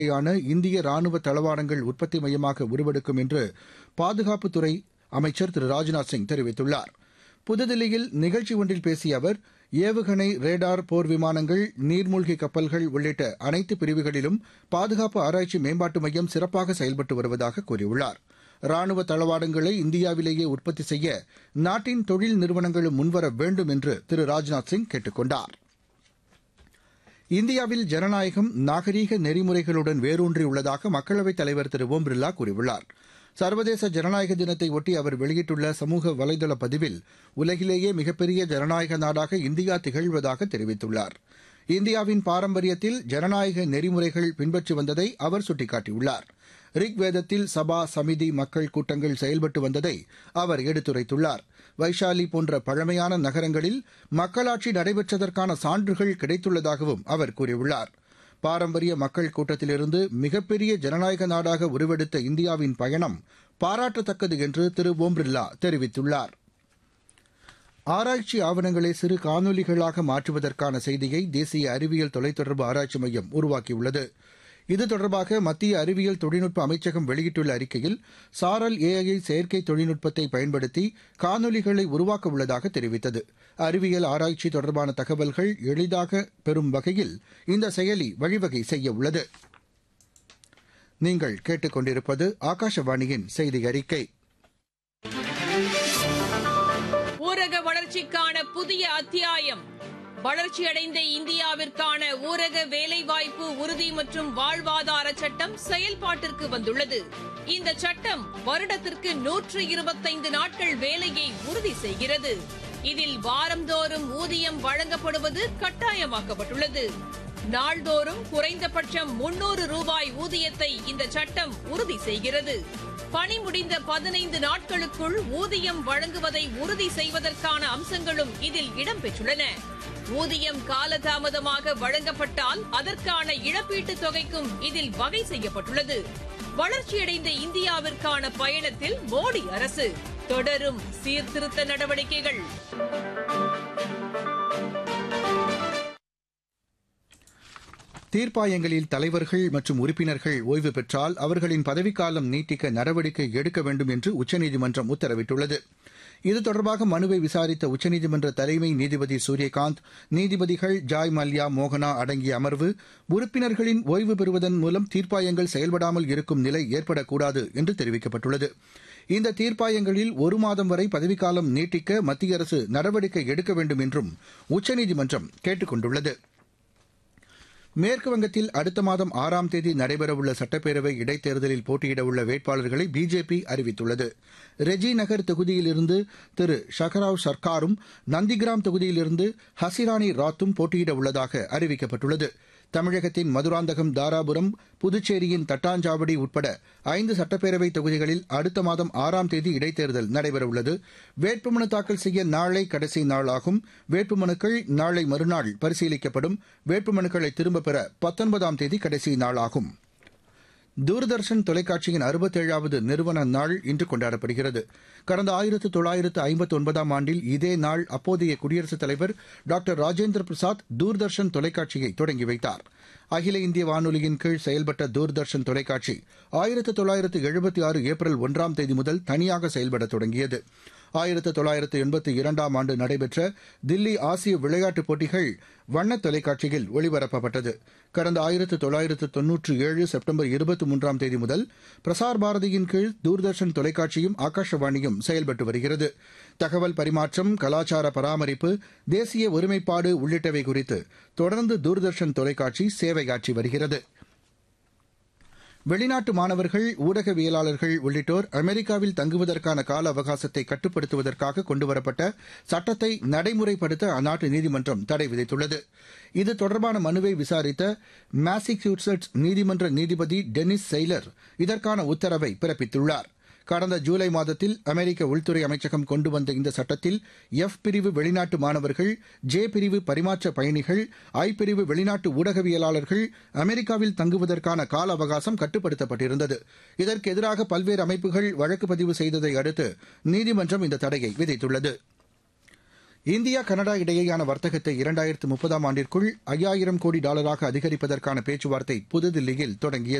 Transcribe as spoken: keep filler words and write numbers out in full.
யான இந்திய ராணுவ தளவாடங்கள் உற்பத்தி மையமாக உருவெடுக்கும் என்று பாதுகாப்புத்துறை அமைச்சர் திரு ராஜ்நாத் சிங் தெரிவித்துள்ளார். புதுதில்லியில் நிகழ்ச்சி ஒன்றில் பேசிய அவர், ஏவுகணை, ரேடார், போர் விமானங்கள், நீர்மூழ்கி கப்பல்கள் உள்ளிட்ட அனைத்து பிரிவுகளிலும் பாதுகாப்பு ஆராய்ச்சி மேம்பாட்டு மையம் சிறப்பாக செயல்பட்டு வருவதாக கூறியுள்ளார். ராணுவ தளவாடங்களை இந்தியாவிலேயே உற்பத்தி செய்ய நாட்டின் தொழில் நிறுவனங்களும் முன்வர வேண்டும் என்று திரு ராஜ்நாத் சிங் கேட்டுக் கொண்டார். இந்தியாவில் ஜனநாயகம் நாகரீக நெறிமுறைகளுடன் வேரூன்றியுள்ளதாக மக்களவைத் தலைவர் திரு ஓம் பிர்லா கூறியுள்ளார். சர்வதேச ஜனநாயக தினத்தை ஒட்டி அவர் வெளியிட்டுள்ள சமூக வலைதள பதிவில், உலகிலேயே மிகப்பெரிய ஜனநாயக நாடாக இந்தியா திகழ்வதாக தெரிவித்துள்ளார். இந்தியாவின் பாரம்பரியத்தில் ஜனநாயக நெறிமுறைகள் பின்பற்றி வந்ததை அவர் சுட்டிக்காட்டியுள்ளார். ரிக்வேதத்தில் சபா, சமிதி, மக்கள் கூட்டங்கள் செயல்பட்டு வந்ததை அவர் எடுத்துரைத்துள்ளார். வைஷாலி போன்ற பழமையான நகரங்களில் மக்களாட்சி நடைபெற்றதற்கான சான்றுகள் கிடைத்துள்ளதாகவும் அவர் கூறியுள்ளார். பாரம்பரிய மக்கள் கூட்டத்திலிருந்து மிகப்பெரிய ஜனநாயக நாடாக உருவெடுத்த இந்தியாவின் பயணம் பாராட்டத்தக்கது என்று திரு ஓம் பிர்லா தெரிவித்துள்ளார். ஆராய்ச்சி ஆவணங்களை சிறு காணொலிகளாக மாற்றுவதற்கான செய்தியை தேசிய அறிவியல் தொலைத்தொடர்பு ஆராய்ச்சி மையம் உருவாக்கியுள்ளது. இது தொடர்பாக மத்திய அறிவியல் தொழில்நுட்ப அமைச்சகம் வெளியிட்டுள்ள அறிக்கையில், சாரல் ஏஐ செயற்கை தொழில்நுட்பத்தை பயன்படுத்தி காணொலிகளை உருவாக்க உள்ளதாக தெரிவித்தது. அறிவியல் ஆராய்ச்சி தொடர்பான தகவல்கள் எளிதாக பெறும் வகையில் இந்த செயலி வழிவகை செய்ய உள்ளது. நீங்கள் கேட்டுக் கொண்டிருப்பது ஆகாஷவாணியின் செய்தி அறிக்கை. ஊரக வளர்ச்சிக்கான புதிய அத்தியாயம். வளர்ச்சியடைந்த இந்தியாவிற்கான ஊரக வேலைவாய்ப்பு உறுதி மற்றும் வாழ்வாதார சட்டம் செயல்பாட்டிற்கு வந்துள்ளது. இந்த சட்டம் வருடத்திற்கு நூற்று இருபத்தைந்து நாட்கள் வேலையை உறுதி செய்கிறது. இதில் வாரந்தோறும் ஊதியம் வழங்கப்படுவது கட்டாயமாக்கப்பட்டுள்ளது. நாள்தோறும் குறைந்தபட்சம் முன்னூறு ரூபாய் ஊதியத்தை இந்த சட்டம் உறுதி செய்கிறது. பணி முடிந்த பதினைந்து நாட்களுக்குள் ஊதியம் வழங்குவதை உறுதி செய்வதற்கான அம்சங்களும் இதில் இடம்பெற்றுள்ளன. ஊதியம் காலதாமதமாக வழங்கப்பட்டால் அதற்கான இழப்பீட்டுத் தொகைக்கும் இதில் வகை செய்யப்பட்டுள்ளது. வளர்ச்சியடைந்த இந்தியாவிற்கான பயணத்தில் மோடி அரசு தொடரும் சீர்திருத்த நடவடிக்கைகள். தீர்ப்பாயங்களில் தலைவர்கள் மற்றும் உறுப்பினர்கள் ஓய்வு பெற்றால் அவர்களின் பதவிக்காலம் நீட்டிக்க நடவடிக்கை எடுக்க வேண்டும் என்று உச்சநீதிமன்றம் உத்தரவிட்டுள்ளது. இது தொடர்பாக மனுவை விசாரித்த உச்சநீதிமன்ற தலைமை நீதிபதி சூரியகாந்த், நீதிபதிகள் ஜாய் மல்யா, மோகனா அடங்கிய அமர்வு, உறுப்பினர்களின் ஓய்வு பெறுவதன் மூலம் தீர்ப்பாயங்கள் செயல்படாமல் இருக்கும் நிலை ஏற்படக்கூடாது என்று தெரிவிக்கப்பட்டுள்ளது. இந்த தீர்ப்பாயங்களில் ஒரு மாதம் வரை பதவிக்காலம் நீட்டிக்க மத்திய அரசு நடவடிக்கை எடுக்க வேண்டும் என்றும் உச்சநீதிமன்றம் கேட்டுக் கொண்டுள்ளது. மேற்குவங்கத்தில் அடுத்த மாதம் ஆறாம் தேதி நடைபெறவுள்ள சட்டப்பேரவை இடைத்தேர்தலில் போட்டியிடவுள்ள வேட்பாளர்களை பிஜேபி அறிவித்துள்ளது. ரெஜி நகர் தொகுதியிலிருந்து திரு ஷகராவ் சர்க்காரும், நந்திகிராம் தொகுதியிலிருந்து ஹசிராணி ராத்தும் போட்டியிட உள்ளதாக அறிவிக்கப்பட்டுள்ளது. தமிழகத்தின் மதுராந்தகம், தாராபுரம், புதுச்சேரியின் தட்டாஞ்சாவடி உட்பட ஐந்து சட்டப்பேரவை தொகுதிகளில் அடுத்த மாதம் ஆறாம் தேதி இடைத்தேர்தல் நடைபெறவுள்ளது. வேட்புமனு தாக்கல் செய்ய நாளை கடைசி நாளாகும். வேட்புமனுக்கள் நாளை மறுநாள் பரிசீலிக்கப்படும். வேட்புமனுக்களை திரும்பப் பெற பத்தொன்பதாம் தேதி கடைசி நாளாகும். தூர்தர்ஷன் தொலைக்காட்சியின் அறுபத்தேழாவது நிறுவன நாள் இன்று கொண்டாடப்படுகிறது. கடந்த ஆயிரத்து தொள்ளாயிரத்து ஐம்பத்தி ஒன்பதாம் ஆண்டில் இதே நாள் அப்போதைய குடியரசுத் தலைவர் டாக்டர் ராஜேந்திர பிரசாத் தூர்தர்ஷன் தொலைக்காட்சியை தொடங்கி வைத்தார். அகில இந்திய வானொலியின் கீழ் செயல்பட்ட தூர்தர்ஷன் தொலைக்காட்சி ஆயிரத்து தொள்ளாயிரத்து எழுபத்தி ஆறு ஏப்ரல் ஒன்றாம் தேதி முதல் தனியாக செயல்பட தொடங்கியது. ஆயிரத்து தொள்ளாயிரத்து எண்பத்தி இரண்டாம் ஆண்டு நடைபெற்ற தில்லி ஆசிய விளையாட்டுப் போட்டிகள் வண்ணத் தொலைக்காட்சியில் ஒளிபரப்பப்பட்டது. கடந்த ஆயிரத்து தொள்ளாயிரத்து தொன்னூற்றி ஏழு செப்டம்பர் இருபத்தி மூன்றாம் தேதி முதல் பிரசார் பாரதியின் கீழ் தூர்தர்ஷன் தொலைக்காட்சியும் ஆகாஷவாணியும் செயல்பட்டு வருகிறது. தகவல் பரிமாற்றம், கலாச்சார பராமரிப்பு, தேசிய ஒருமைப்பாடு உள்ளிட்டவை குறித்து தொடர்ந்து தூர்தர்ஷன் தொலைக்காட்சி சேவையாற்றி வருகிறது. வெளிநாட்டு மாணவர்கள், ஊடகவியலாளர்கள் உள்ளிட்டோர் அமெரிக்காவில் தங்குவதற்கான கால அவகாசத்தை கட்டுப்படுத்துவதற்காக கொண்டுவரப்பட்ட சட்டத்தை நடைமுறைப்படுத்த அந்நாட்டு நீதிமன்றம் தடை விதித்துள்ளது. இது தொடர்பான மனுவை விசாரித்த மாசச்சூசெட்ஸ் நீதிமன்ற நீதிபதி டெனிஸ் செய்லர் இதற்கான உத்தரவை பிறப்பித்துள்ளார். கடந்த ஜூலை மாதத்தில் அமெரிக்க உள்துறை அமைச்சகம் கொண்டு வந்த இந்த சட்டத்தில் எஃப் பிரிவு வெளிநாட்டு மாணவர்கள், ஜே பிரிவு பரிமாற்ற பயணிகள், ஐ பிரிவு வெளிநாட்டு ஊடகவியலாளர்கள் அமெரிக்காவில் தங்குவதற்கான கால அவகாசம் கட்டுப்படுத்தப்பட்டிருந்தது. இதற்கு எதிராக பல்வேறு அமைப்புகள் வழக்கு பதிவு செய்ததை அடுத்து நீதிமன்றம் இந்த தடையை விதித்துள்ளது. இந்தியா கனடா இடையேயான வர்த்தகத்தை இரண்டாயிரத்து முப்பதாம் ஆண்டிற்குள் ஐயாயிரம் கோடி டாலராக அதிகரிப்பதற்கான பேச்சுவார்த்தை புதுதில்லியில் தொடங்கியது.